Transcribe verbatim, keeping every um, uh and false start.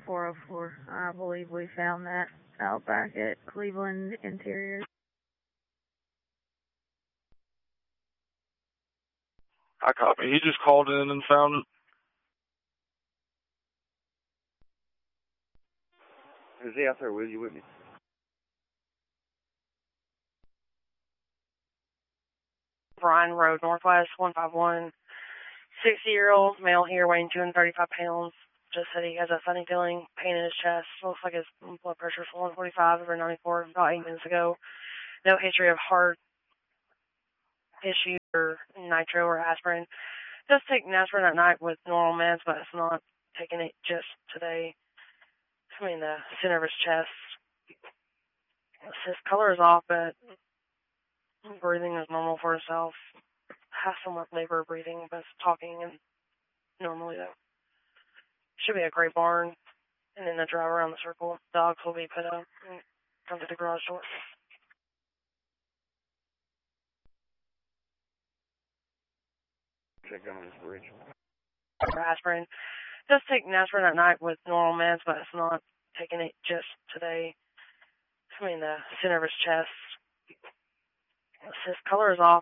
four oh four. I believe we found that out back at Cleveland Interior. I copy. He just called in and found it. Is he out there with you, Whitney? Bryan Road, Northwest, one five one. sixty-year-old male here, weighing two hundred thirty-five pounds. Just said he has a funny feeling, pain in his chest. Looks like his blood pressure is one forty-five over ninety-four about eight minutes ago. No history of heart issues or nitro or aspirin. Does take an aspirin at night with normal meds, but it's not taking it just today. I mean, the center of his chest. His color is off, but breathing is normal for himself. Has somewhat labor breathing, but it's talking and normally though. Should be a great barn, and then the drive around the circle. Dogs will be put up and come to the garage door. Check on this bridge. Aspirin. Does take an aspirin at night with normal meds, but it's not taking it just today. I mean, the center of his chest. His color is off,